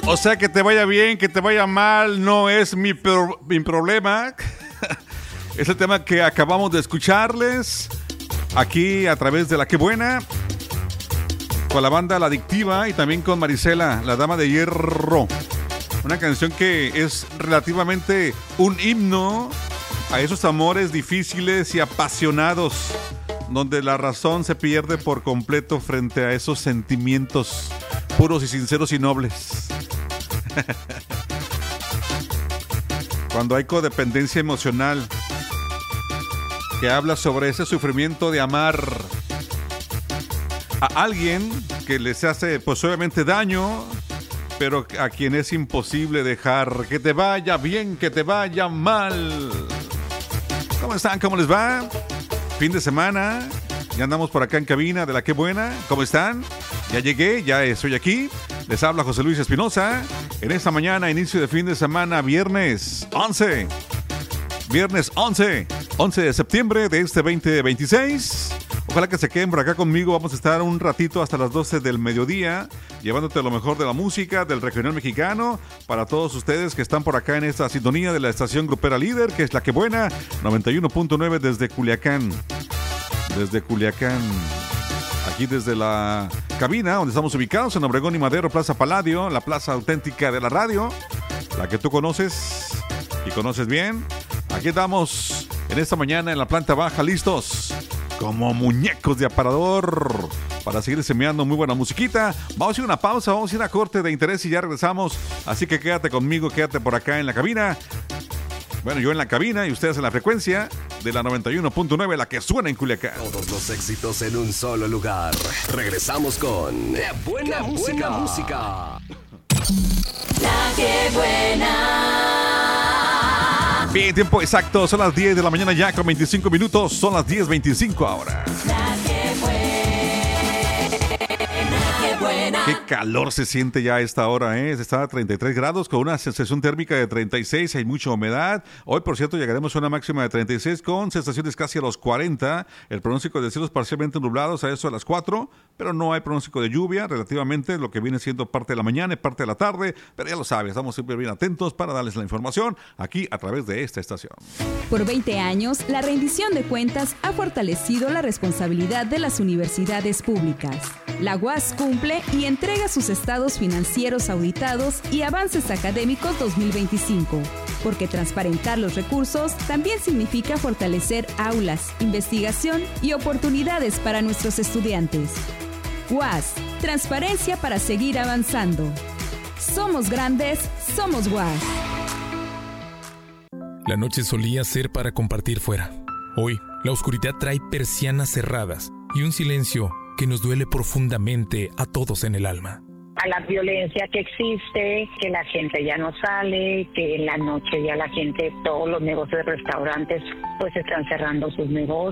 O sea, que te vaya bien, que te vaya mal, no es mi problema. Es el tema que acabamos de escucharles aquí a través de La Qué Buena, con la banda La Adictiva y también con Marisela, la Dama de Hierro. Una canción que es relativamente un himno a esos amores difíciles y apasionados, donde la razón se pierde por completo frente a esos sentimientos puros y sinceros y nobles. Cuando hay codependencia emocional, que habla sobre ese sufrimiento de amar a alguien que les hace pues obviamente daño, pero a quien es imposible dejar. Que te vaya bien, que te vaya mal. ¿Cómo están? ¿Cómo les va? Fin de semana, ya andamos por acá en cabina de La Qué Buena. ¿Cómo están? Ya llegué, ya estoy aquí. Les habla José Luis Espinosa en esta mañana, inicio de fin de semana, viernes 11 de septiembre de este 2026. Ojalá que se queden por acá conmigo. Vamos a estar un ratito hasta las 12 del mediodía, llevándote lo mejor de la música, del regional mexicano, para todos ustedes que están por acá en esta sintonía de la estación grupera líder, que es La Qué Buena, 91.9 desde Culiacán. Aquí desde la cabina, donde estamos ubicados, en Obregón y Madero, Plaza Paladio, la plaza auténtica de la radio, la que tú conoces y conoces bien. Aquí estamos en esta mañana en la planta baja, listos como muñecos de aparador para seguir semeando muy buena musiquita. Vamos a ir a una pausa, vamos a ir a corte de interés y ya regresamos. Así que quédate conmigo, quédate por acá en la cabina. Bueno, yo en la cabina y ustedes en la frecuencia de la 91.9, la que suena en Culiacán. Todos los éxitos en un solo lugar. Regresamos con ¡Qué buena música! La Qué Buena. Bien, tiempo exacto, son las 10 de la mañana ya con 25 minutos, son las 10:25 ahora. La Qué Buena. Qué calor se siente ya a esta hora, ¿eh? Está a 33 grados con una sensación térmica de 36, hay mucha humedad. Hoy, por cierto, llegaremos a una máxima de 36 con sensaciones casi a los 40. El pronóstico de cielos parcialmente nublados a eso a las 4, pero no hay pronóstico de lluvia, relativamente lo que viene siendo parte de la mañana y parte de la tarde. Pero ya lo sabes, estamos siempre bien atentos para darles la información aquí a través de esta estación. Por 20 años, la rendición de cuentas ha fortalecido la responsabilidad de las universidades públicas. La UAS cumple y entrega sus estados financieros auditados y avances académicos 2025, porque transparentar los recursos también significa fortalecer aulas, investigación y oportunidades para nuestros estudiantes. UAS, transparencia para seguir avanzando. Somos grandes, somos UAS. La noche solía ser para compartir fuera. Hoy, la oscuridad trae persianas cerradas y un silencio que nos duele profundamente a todos en el alma. A la violencia que existe, que la gente ya no sale, que en la noche ya la gente, todos los negocios de restaurantes pues están cerrando sus negocios.